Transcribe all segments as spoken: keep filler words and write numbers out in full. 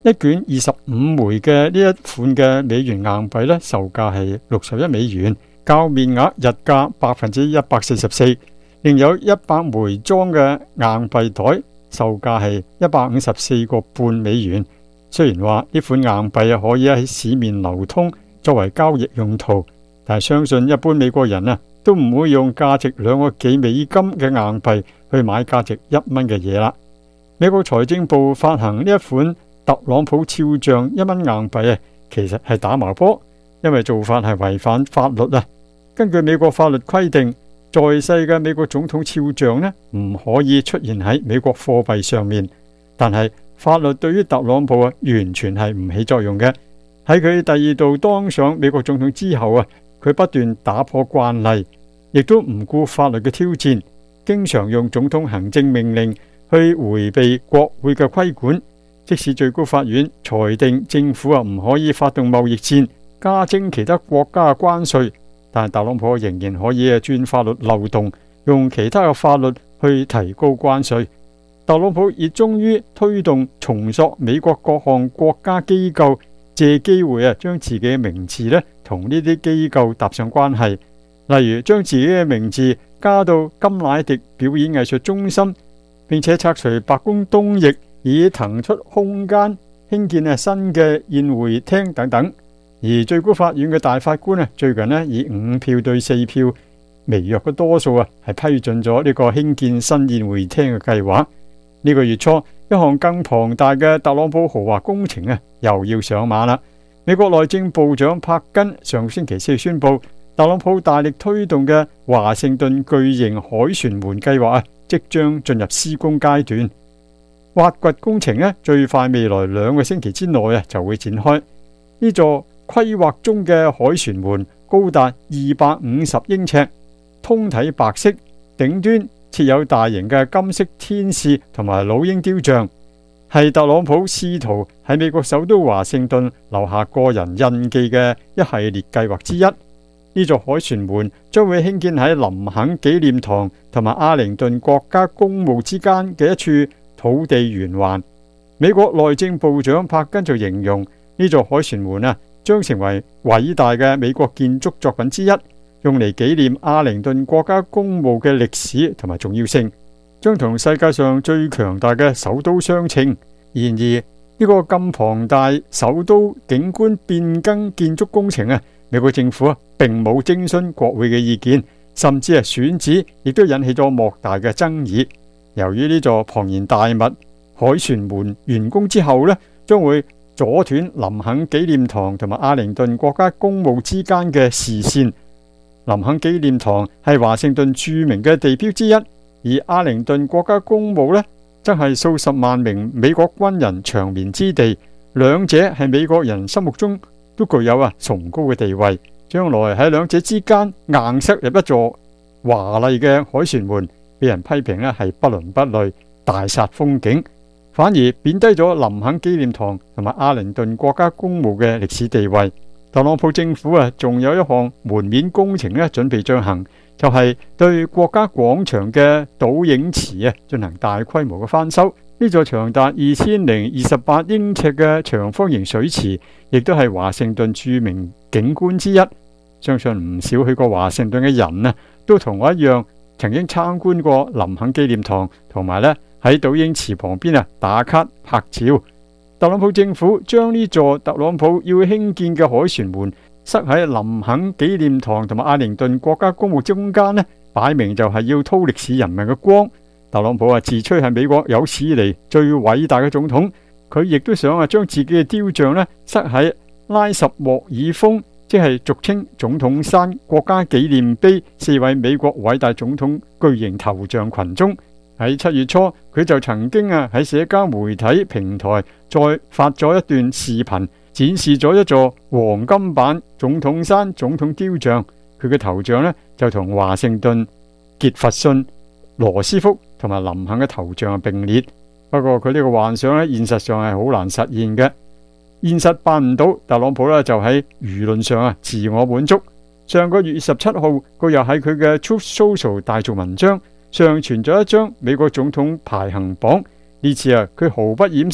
一卷二十五枚嘅呢一款嘅美元硬幣呢，售價係六十一美元，較面額日價百分之一百四十四。另有一百枚裝嘅硬幣袋，售價係一百五十四個半美元。雖然話呢款硬幣啊可以喺市面流通作為交易用途，但係相信一般美國人啊都唔會用價值兩個幾美金嘅硬幣去買價值一蚊嘅嘢啦。美國財政部發行呢一款特朗普肖像一蚊硬幣啊，其實係打麻波，因為做法係違反法律啊。根據美國法律規定，在世嘅美國總統肖像呢唔可以出現喺美國貨幣上面，但係法律對於特朗普啊完全係唔起作用嘅。喺佢第二度當上美國總統之後啊，佢不斷打破慣例，亦都唔顧法律嘅挑戰，經常用總統行政命令去迴避國會嘅規管。即使最高法院裁定政府啊唔可以發動貿易戰，加徵其他國家嘅關稅，但特朗普仍然可以鑽法律漏洞，用其他嘅法律去提高關稅。特朗普亦終於推動重塑美國各項國家機構，借機會啊將自己嘅名字咧同呢啲機構搭上關係，例如將自己嘅名字加到甘迺迪表演藝術中心，並且拆除白宮東翼，以騰出空間興建啊新嘅宴會廳等等。而最高法院嘅大法官啊，最近呢以五票對四票微弱嘅多數啊，係批准咗呢個興建新宴會廳嘅計劃。呢個月初，一項更龐大嘅特朗普豪華工程啊，又要上馬啦。美國內政部長柏根上星期四宣布，特朗普大力推動嘅華盛頓巨型凱旋門計劃啊，即將進入施工階段。挖掘工程呢，最快未來兩個星期之內啊，就會展開。呢座規劃中嘅凱旋門高達二百五十英尺，通體白色，頂端設有大型嘅金色天使同埋老鷹雕像，係特朗普試圖喺美國首都華盛頓留下個人印記嘅一系列計劃之一。呢座凱旋門將會興建喺林肯紀念堂同埋阿靈頓國家公墓之間嘅一處土地圓環。美國內政部長柏根就形容呢座凱旋門啊，將成為偉大嘅美國建築作品之一，用嚟紀念阿靈頓國家公墓嘅歷史同埋重要性，將同世界上最強大嘅首都相稱。然而呢個咁龐大首都景觀變更建築工程啊，美國政府啊並冇徵詢國會嘅意見，甚至係選址亦都引起咗莫大嘅爭議。由於呢座龐然大物凱旋門完工之後呢，將會阻斷林肯紀念堂同埋阿靈頓國家公墓之間嘅視線。林肯紀念堂係華盛頓著名嘅地標之一，而阿靈頓國家公墓呢，則係數十萬名美國軍人長眠之地。兩者係美國人心目中都具有啊崇高嘅地位。將來喺兩者之間硬塞入一座華麗嘅凱旋門，俾人批評呢係不倫不類，大煞風景，反而貶低咗林肯紀念堂同埋阿靈頓國家公墓嘅歷史地位。特朗普政府啊，仲有一項門面工程咧，準備進行，就係、是、對國家廣場嘅倒影池啊進行大規模嘅翻修。呢座長達二千零二十八英尺嘅長方形水池，亦都係華盛頓著名景觀之一。相信唔少去過華盛頓嘅人啊，都同我一樣，曾經參觀過林肯紀念堂，同埋咧喺倒影池旁邊啊打卡拍照。特朗普政府將呢座特朗普要興建嘅凱旋門塞喺林肯紀念堂同埋阿靈頓國家公墓中間呢，擺明就係要叨歷史人民嘅光。特朗普啊自吹係美國有史以嚟最偉大嘅總統，佢亦都想啊將自己嘅雕像呢塞喺拉什莫爾峰，即係俗稱總統山國家紀念碑四位美國偉大總統巨型頭像群中。喺七月初，佢就曾經啊喺社交媒體平台再發咗一段視頻，展示咗一座黃金版總統山總統雕像。佢嘅頭像呢，就同華盛頓、傑弗遜、羅斯福同埋林肯嘅頭像並列。不過佢呢個幻想呢，現實上係好難實現嘅。現實辦唔到，特朗普呢就喺輿論上啊自我滿足。上個月十七號，佢又喺佢嘅 Truth Social 大做文章，上傳咗一張美國總統排行榜。呢次啊，佢毫不掩飾，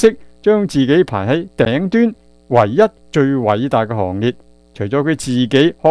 將自己排喺頂端，唯一最偉大嘅行列。除咗佢自己學